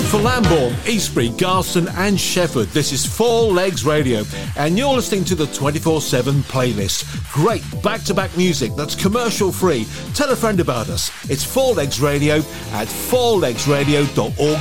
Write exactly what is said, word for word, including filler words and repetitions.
For Lambourne, Eastbury, Garston and Shefford, this is Four Legs Radio, and you're listening to the twenty-four seven playlist. Great back-to-back music that's commercial-free. Tell a friend about us. It's Four Legs Radio at four legs radio dot org.